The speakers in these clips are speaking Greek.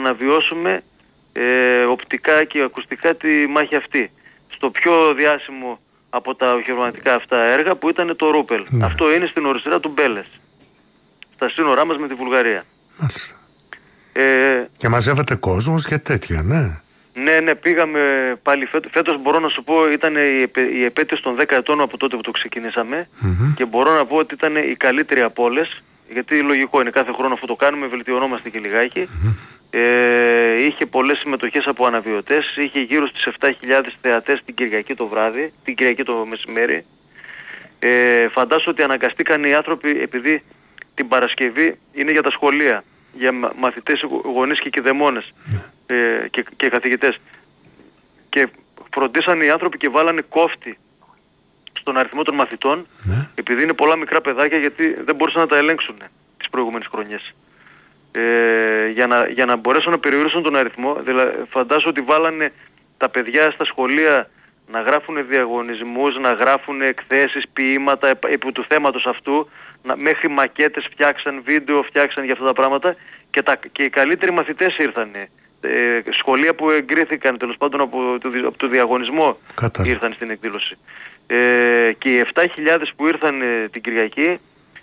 αναβιώσουμε οπτικά και ακουστικά τη μάχη αυτή. Στο πιο διάσημο από τα οχυρωματικά αυτά έργα που ήταν το Ρούπελ. Ναι. Αυτό είναι στην οριστρά του Μπέλες, στα σύνορά μας με τη Βουλγαρία. Μάλιστα. Και μαζεύατε κόσμος και τέτοια, ναι. Ναι, πήγαμε πάλι φέτος μπορώ να σου πω ήταν η επέτειος των 10 ετών από τότε που το ξεκινήσαμε και μπορώ να πω ότι ήταν η καλύτερη από όλες, γιατί λογικό είναι κάθε χρόνο αυτό το κάνουμε, βελτιωνόμαστε και λιγάκι. Είχε πολλές συμμετοχές από αναβιωτές, είχε γύρω στις 7.000 θεατές την Κυριακή το βράδυ, την Κυριακή το μεσημέρι. Φαντάσου ότι αναγκαστήκαν οι άνθρωποι, επειδή την Παρασκευή είναι για τα σχολεία, για μαθητές, γονείς και κηδεμόνες και καθηγητές, και φροντίσαν οι άνθρωποι και βάλανε κόφτη στον αριθμό των μαθητών, επειδή είναι πολλά μικρά παιδάκια, γιατί δεν μπορούσαν να τα ελέγξουν τις προηγούμενες χρονιές. Για να μπορέσουν να περιορίσουν τον αριθμό, δηλαδή φαντάσου ότι βάλανε τα παιδιά στα σχολεία να γράφουν διαγωνισμούς, να γράφουν εκθέσεις, ποίηματα επί του θέματος αυτού, μέχρι μακέτες φτιάξαν, βίντεο φτιάξαν για αυτά τα πράγματα, και οι καλύτεροι μαθητές ήρθανε. Σχολεία που εγκρίθηκαν τέλος πάντων από το διαγωνισμό ήρθαν στην εκδήλωση. Και οι 7.000 που ήρθαν την Κυριακή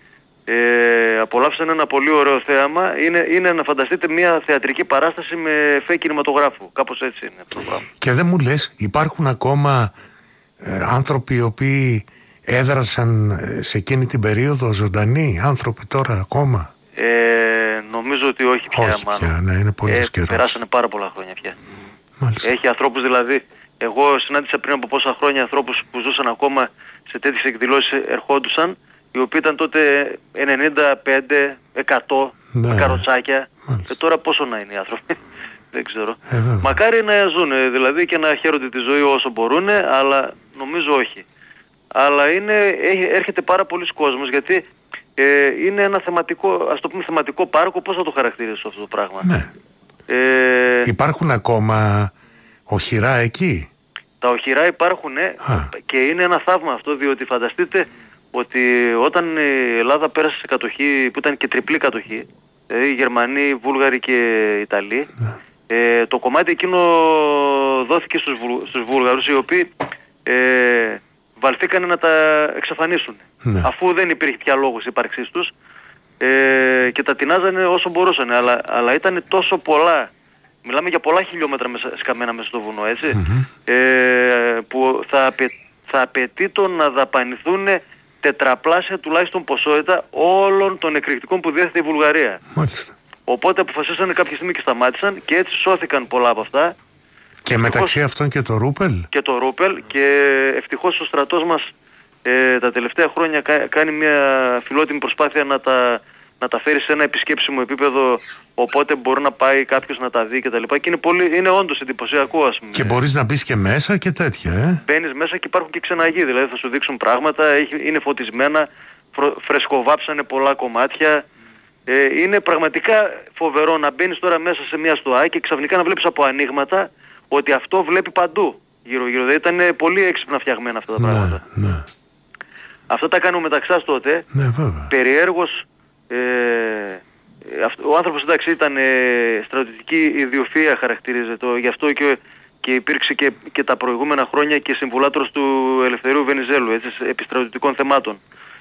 απολαύσαν ένα πολύ ωραίο θέαμα. Είναι να φανταστείτε μια θεατρική παράσταση με εφέ κινηματογράφου. Κάπως έτσι είναι αυτό το πράγμα. Και δεν μου λες, υπάρχουν ακόμα άνθρωποι οι οποίοι έδρασαν σε εκείνη την περίοδο, ζωντανοί άνθρωποι τώρα ακόμα? Νομίζω ότι όχι πια. Όχι πια, ναι, είναι πολύ καιρός. Περάσανε πάρα πολλά χρόνια πια. Μάλιστα. Έχει ανθρώπους, δηλαδή, εγώ συνάντησα πριν από πόσα χρόνια ανθρώπους που ζούσαν ακόμα σε τέτοιες εκδηλώσεις, ερχόντουσαν, οι οποίοι ήταν τότε 95, 100, με καροτσάκια. Τώρα πόσο να είναι οι άνθρωποι, δεν ξέρω. Μακάρι να ζουν, δηλαδή, και να χαίρονται τη ζωή όσο μπορούν, αλλά νομίζω όχι. Αλλά έρχεται πάρα πολλοί κόσμος, γιατί είναι ένα θεματικό, ας το πούμε θεματικό πάρκο, πώς θα το χαρακτηρίσω αυτό το πράγμα. Ναι. Υπάρχουν ακόμα οχυρά εκεί? Τα οχυρά υπάρχουν, και είναι ένα θαύμα αυτό, διότι φανταστείτε ότι όταν η Ελλάδα πέρασε σε κατοχή, που ήταν και τριπλή κατοχή, δηλαδή Γερμανοί, Βούλγαροι και Ιταλοί, το κομμάτι εκείνο δόθηκε στους Βούλγαρους, οι οποίοι βαλθήκανε να τα εξαφανίσουν, αφού δεν υπήρχε πια λόγος ύπαρξής τους, και τα τεινάζανε όσο μπορούσαν, αλλά ήταν τόσο πολλά, μιλάμε για πολλά χιλιόμετρα σκαμμένα μέσα στο βουνό, έτσι, που θα απαιτεί το να δαπανηθούν τετραπλάσια τουλάχιστον ποσότητα όλων των εκρηκτικών που διέθετε η Βουλγαρία. Μάλιστα. Οπότε αποφασίσανε κάποια στιγμή και σταμάτησαν, και έτσι σώθηκαν πολλά από αυτά. Και μεταξύ αυτών και το Ρούπελ. Και το Ρούπελ, και ευτυχώς ο στρατός μας τα τελευταία χρόνια κάνει μια φιλότιμη προσπάθεια να τα φέρει σε ένα επισκέψιμο επίπεδο, οπότε μπορεί να πάει κάποιος να τα δει κτλ. Και είναι όντως εντυπωσιακό, ας πούμε. Και μπορείς να μπεις και μέσα και τέτοια, Μπαίνεις μέσα και υπάρχουν και ξεναγοί, δηλαδή θα σου δείξουν πράγματα, είναι φωτισμένα, φρεσκοβάψανε πολλά κομμάτια. Είναι πραγματικά φοβερό να μπαίνεις τώρα μέσα σε μια στοά και ξαφνικά να βλέπεις από ανοίγματα ότι αυτό βλέπει παντού γύρω-γύρω. Δηλαδή ήταν πολύ έξυπνα φτιαγμένα αυτά τα πράγματα. Ναι. Αυτά τα κάνουμε μεταξάς τότε. Ναι, βέβαια. Περιέργως, ο άνθρωπος, εντάξει, ήταν στρατιωτική ιδιοφυΐα χαρακτηρίζεται, γι' αυτό και υπήρξε και τα προηγούμενα χρόνια και συμβουλάτορος του Ελευθερίου Βενιζέλου, έτσι, επί στρατιωτικών θεμάτων.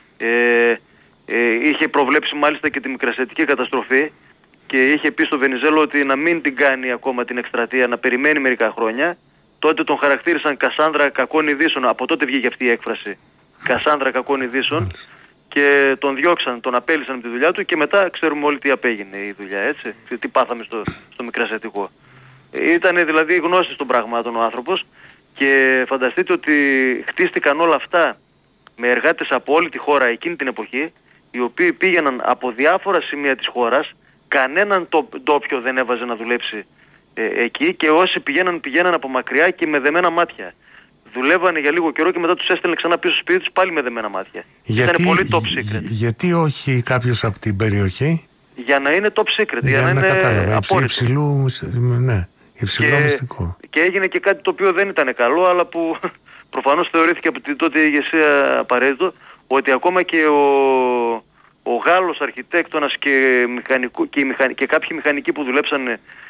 Είχε προβλέψει μάλιστα και τη μικρασιατική καταστροφή και είχε πει στο Βενιζέλο ότι να μην την κάνει ακόμα την εκστρατεία, να περιμένει μερικά χρόνια. Τότε τον χαρακτήρισαν Κασάνδρα κακών ειδήσεων, από τότε βγήκε αυτή η έκφραση, Κασάνδρα κακών ειδήσεων, και τον διώξαν, τον απέλυσαν με τη δουλειά του, και μετά ξέρουμε όλοι τι απέγινε η δουλειά, έτσι, τι πάθαμε στο μικρασιατικό. Ήταν δηλαδή γνώστης των πραγμάτων ο άνθρωπος, και φανταστείτε ότι χτίστηκαν όλα αυτά με εργάτες από όλη τη χώρα εκείνη την εποχή, οι οποίοι πήγαιναν από διάφορα σημεία της χώρας, κανέναν ντόπιο δεν έβαζε να δουλέψει εκεί, και όσοι πηγαίναν από μακριά και με δεμένα μάτια. Δουλεύανε για λίγο καιρό και μετά τους έστελνε ξανά πίσω στο σπίτι τους πάλι με δεμένα μάτια. Ήταν πολύ top secret. Γιατί όχι κάποιος από την περιοχή? Για να είναι top secret, για να είναι κατάλαβα, απόρριτο. Υψηλό μυστικό. Και έγινε και κάτι το οποίο δεν ήταν καλό, αλλά που προφανώς θεωρήθηκε από την τότε ηγεσία απαραίτητο, ότι ακόμα και ο Γάλλος αρχιτέκτονας και κάποιοι μηχανικοί που δουλέψανε